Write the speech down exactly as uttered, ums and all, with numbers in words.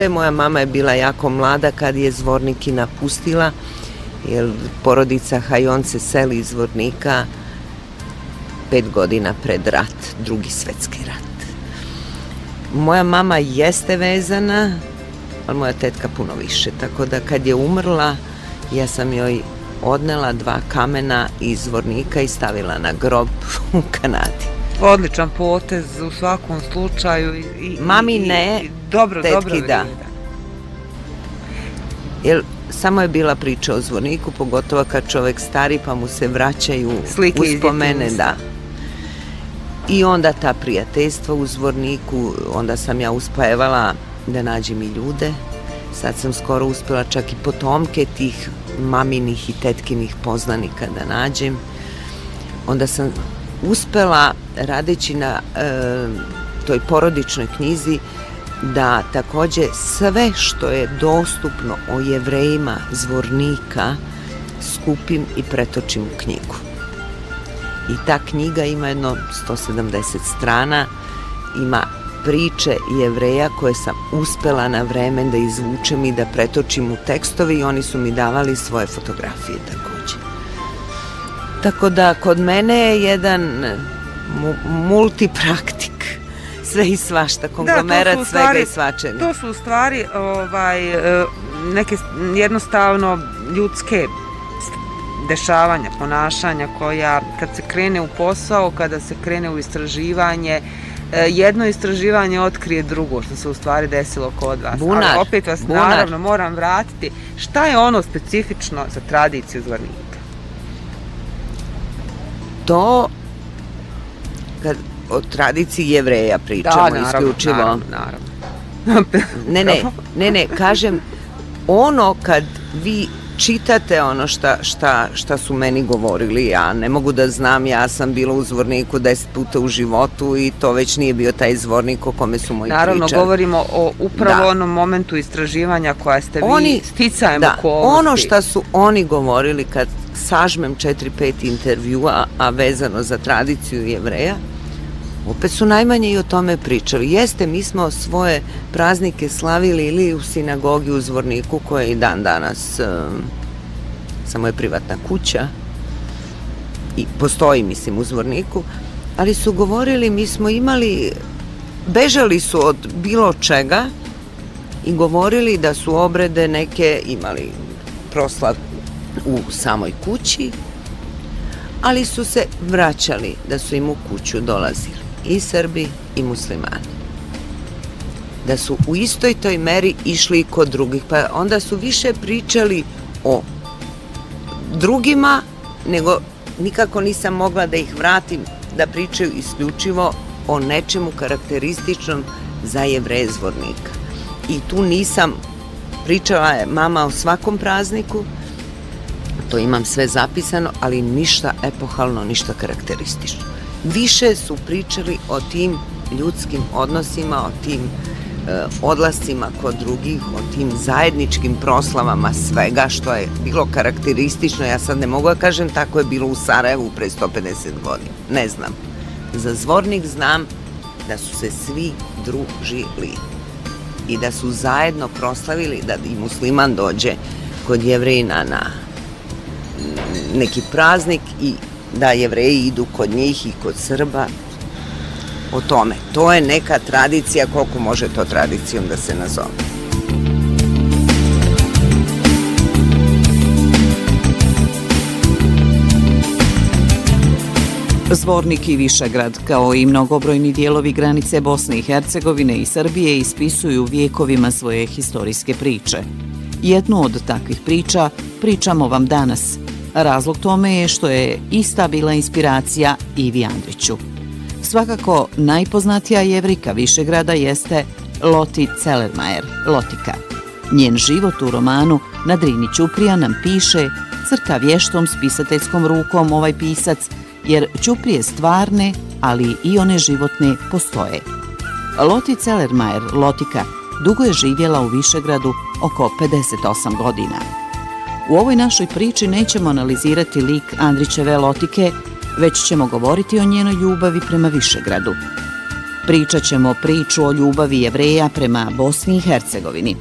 Moja mama je bila jako mlada kad je Zvornik i napustila, jer porodica Hajon se seli iz Zvornika pet godina pred rat, drugi svetski rat. Moja mama jeste vezana, ali moja tetka puno više, tako da kad je umrla, ja sam joj odnela dva kamena iz Zvornika i stavila na grob u Kanadi. Odličan potez u svakom slučaju. I, Mami ne, i, dobro, tetki dobro da. Jer samo je bila priča o Zvorniku, pogotovo kad čovjek stari pa mu se vraćaju slike uspomene, da. I onda ta prijateljstva u Zvorniku, onda sam ja uspevala da nađem i ljude. Sad sam skoro uspjela čak i potomke tih maminih i tetkinih poznanika da nađem. Onda sam uspjela, radeći na e, toj porodičnoj knjizi, da također sve što je dostupno o Jevrejima Zvornika skupim i pretočim u knjigu. I ta knjiga ima jedno sto sedamdeset strana, ima priče Jevreja koje sam uspela na vreme da izvučem i da pretočim u tekstove i oni su mi davali svoje fotografije također. Tako da kod mene je jedan mu multipraktik, sve i svašta, konglomerat da, svega stvari, i svačega. To su u stvari ovaj, neke jednostavno ljudske dešavanja, ponašanja koja kad se krene u posao, kada se krene u istraživanje, jedno istraživanje otkrije drugo što se u stvari desilo kod vas. Bunar, ali opet vas bunar. naravno moram vratiti. Šta je ono specifično za tradiciju Zvornika? To, kad o tradiciji Jevreja pričamo, da, naravno, isključivo. Naravno, naravno. ne, ne, ne, ne, kažem, ono kad vi čitate ono šta, šta, šta su meni govorili, ja ne mogu da znam, ja sam bila u Zvorniku deset puta u životu i to već nije bio taj Zvornik o kome su moji naravno, pričali. Naravno, govorimo o upravo da. onom momentu istraživanja koja ste oni, vi sticajem da, okolnosti. Ono šta su oni govorili kad sažmem četiri pet intervjua, a vezano za tradiciju Jevreja, opet su najmanje i o tome pričali. Jeste, mi smo svoje praznike slavili ili u sinagogi u Zvorniku, koja je i dan danas um, samo je privatna kuća i postoji, mislim, u Zvorniku, ali su govorili, mi smo imali, bežali su od bilo čega i govorili da su obrede neke imali proslav u samoj kući, ali su se vraćali da su im u kuću dolazili i Srbi i muslimani. Da su u istoj toj meri išli i kod drugih, pa onda su više pričali o drugima, nego nikako nisam mogla da ih vratim da pričaju isključivo o nečemu karakterističnom za Jevreje Zvornika. I tu nisam, pričala je mama o svakom prazniku, to imam sve zapisano, ali ništa epohalno, ništa karakteristično. Više su pričali o tim ljudskim odnosima, o tim e, odlascima kod drugih, o tim zajedničkim proslavama svega što je bilo karakteristično. Ja sad ne mogu da kažem tako je bilo u Sarajevu pre sto pedeset godina. Ne znam. Za Zvornik znam da su se svi družili i da su zajedno proslavili, da i musliman dođe kod Jevrejina na neki praznik i da Jevreji idu kod njih i kod Srba. O tome. To je neka tradicija, koliko može to tradicijom da se nazove. Zvornik i Višegrad, kao i mnogobrojni dijelovi granice Bosne i Hercegovine i Srbije, ispisuju vijekovima svoje historijske priče. Jednu od takvih priča pričamo vam danas. Razlog tome je što je ista bila inspiracija Ivi Andriću. Svakako najpoznatija Jevrika Višegrada jeste Loti Celermajer, Lotika. Njen život u romanu Na Drini Ćuprija nam piše, crta vještom spisateljskom rukom ovaj pisac, jer Ćuprije stvarne, ali i one životne postoje. Loti Celermajer, Lotika, dugo je živjela u Višegradu oko pedeset osam godina. U ovoj našoj priči nećemo analizirati lik Andrićeve Lotike, već ćemo govoriti o njenoj ljubavi prema Višegradu. Pričat ćemo priču o ljubavi Jevreja prema Bosni i Hercegovini.